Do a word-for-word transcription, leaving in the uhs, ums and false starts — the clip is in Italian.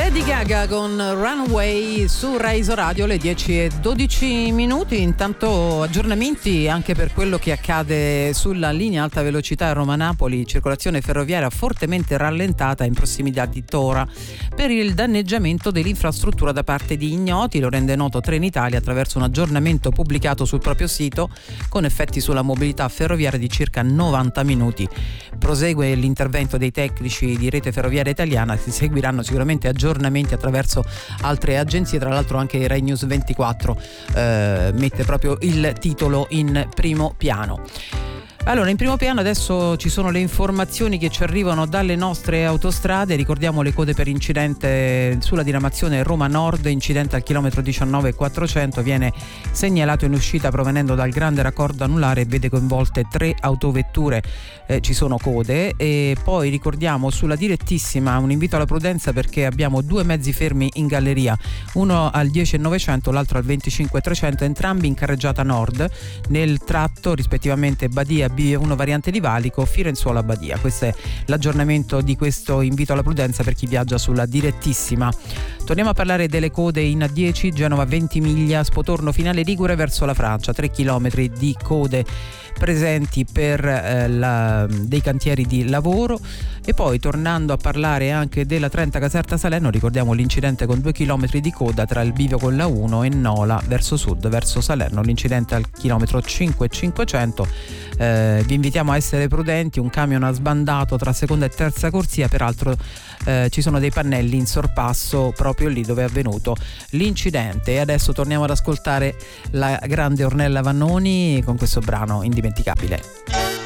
Lady Gaga con Runaway su Rai Radio, le dieci e dodici minuti. Intanto aggiornamenti anche per quello che accade sulla linea alta velocità Roma-Napoli, circolazione ferroviaria fortemente rallentata in prossimità di Tora per il danneggiamento dell'infrastruttura da parte di ignoti. Lo rende noto Trenitalia attraverso un aggiornamento pubblicato sul proprio sito con effetti sulla mobilità ferroviaria di circa novanta minuti. Prosegue l'intervento dei tecnici di Rete Ferroviaria Italiana, si seguiranno sicuramente aggiornamenti attraverso altre agenzie, tra l'altro anche Rai News ventiquattro eh, mette proprio il titolo in primo piano. Allora, in primo piano adesso ci sono le informazioni che ci arrivano dalle nostre autostrade. Ricordiamo le code per incidente sulla diramazione Roma Nord, incidente al chilometro diciannove e quattrocento, viene segnalato in uscita provenendo dal grande raccordo anulare e vede coinvolte tre autovetture, eh, ci sono code. E poi ricordiamo sulla direttissima un invito alla prudenza perché abbiamo due mezzi fermi in galleria, uno al dieci e novecento, l'altro al venticinque e trecento, entrambi in carreggiata nord nel tratto rispettivamente Badia B uno variante di Valico, Firenzuola Badia. Questo è l'aggiornamento di questo invito alla prudenza per chi viaggia sulla direttissima. Torniamo a parlare delle code in A dieci, Genova Ventimiglia, Spotorno Finale Ligure verso la Francia, tre chilometri di code presenti per eh, la, dei cantieri di lavoro. E poi tornando a parlare anche della Trenta Caserta Salerno, ricordiamo l'incidente con due chilometri di coda tra il bivio con la uno e Nola verso sud verso Salerno, l'incidente al chilometro cinque e cinquecento. Eh, vi invitiamo a essere prudenti, un camion ha sbandato tra seconda e terza corsia, peraltro eh, ci sono dei pannelli in sorpasso proprio lì dove è avvenuto l'incidente. E adesso torniamo ad ascoltare la grande Ornella Vannoni con questo brano indimenticabile.